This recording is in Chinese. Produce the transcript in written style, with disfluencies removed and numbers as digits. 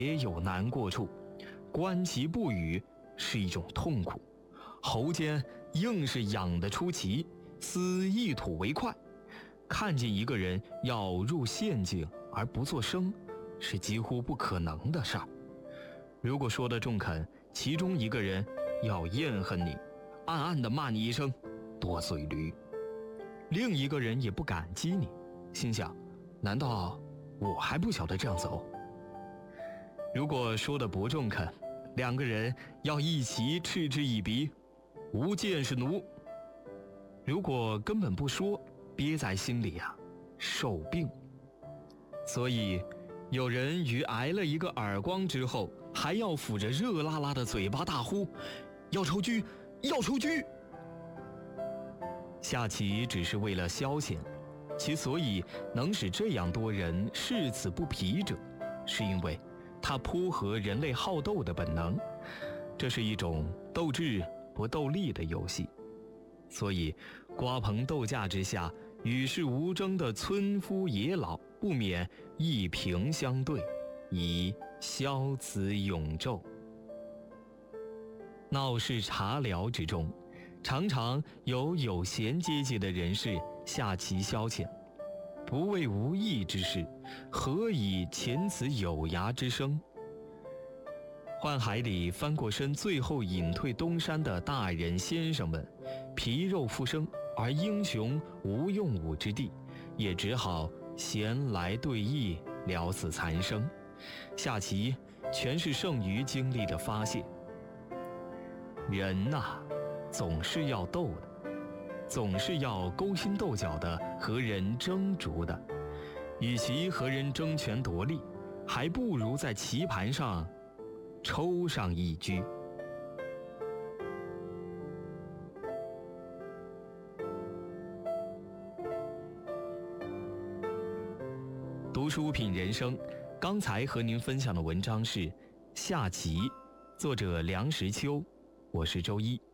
也有难过处，观其不语是一种痛苦，喉间硬是痒得出奇，思一吐为快。看见一个人要入陷阱而不作声，是几乎不可能的事儿。如果说得中肯，其中一个人要厌恨你，暗暗地骂你一声多嘴驴，另一个人也不感激你，心想难道我还不晓得这样走？如果说得不中肯，两个人要一起嗤之以鼻，无见是奴。如果根本不说，憋在心里啊，受病。所以有人于挨了一个耳光之后，还要抚着热辣辣的嘴巴大呼要抽狙，要抽狙。下棋只是为了消遣，其所以能使这样多人视此不疲者，是因为它颇合人类好斗的本能。这是一种斗智不斗力的游戏，所以瓜棚斗架之下，与世无争的村夫野老不免一平相对，以消此永昼。闹市茶寮之中，常常有闲阶级的人士下棋消遣，不为无益之事，何以遣此有涯之生？宦海里翻过身最后隐退东山的大人先生们，皮肉复生而英雄无用武之地，也只好闲来对弈，了此残生。下棋全是剩余精力的发泄。人呐，总是要斗的，总是要勾心斗角的，和人争逐的。与其和人争权夺利，还不如在棋盘上抽上一局。读书品人生，刚才和您分享的文章是《下棋》，作者梁实秋，我是周一。